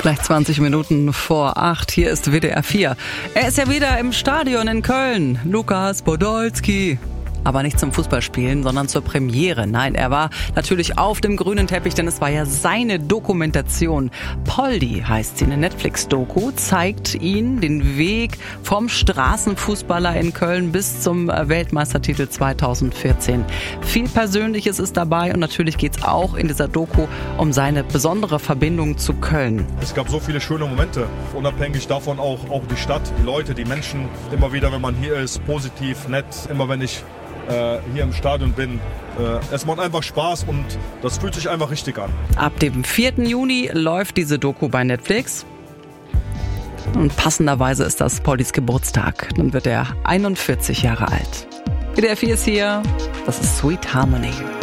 Gleich 20 Minuten vor 8. Hier ist WDR 4. Er ist ja wieder im Stadion in Köln. Lukas Podolski. Aber nicht zum Fußballspielen, sondern zur Premiere. Nein, er war natürlich auf dem grünen Teppich, denn es war ja seine Dokumentation. Poldi heißt sie, eine Netflix-Doku, zeigt ihn den Weg vom Straßenfußballer in Köln bis zum Weltmeistertitel 2014. Viel Persönliches ist dabei und natürlich geht's auch in dieser Doku um seine besondere Verbindung zu Köln. Es gab so viele schöne Momente, unabhängig davon auch die Stadt, die Leute, die Menschen. Immer wieder, wenn man hier ist, positiv, nett, immer wenn ich hier im Stadion bin. Es macht einfach Spaß und das fühlt sich einfach richtig an. Ab dem 4. Juni läuft diese Doku bei Netflix. Und passenderweise ist das Poldis Geburtstag. Dann wird er 41 Jahre alt. WDR 4 ist hier. Das ist Sweet Harmony.